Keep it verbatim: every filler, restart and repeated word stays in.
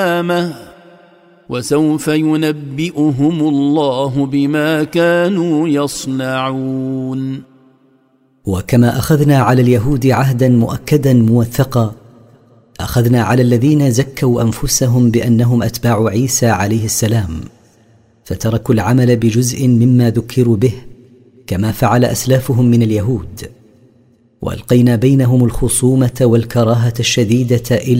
وسوف ينبئهم الله بما كانوا يصنعون. وكما أخذنا على اليهود عهدا مؤكدا موثقا، أخذنا على الذين زكوا أنفسهم بأنهم أتباع عيسى عليه السلام، فتركوا العمل بجزء مما ذكروا به كما فعل أسلافهم من اليهود، وألقينا بينهم الخصومة والكراهة الشديدة